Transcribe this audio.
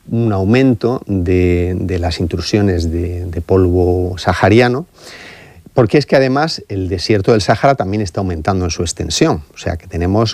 un aumento de las intrusiones de polvo sahariano, porque es que además el desierto del Sáhara también está aumentando en su extensión, o sea que tenemos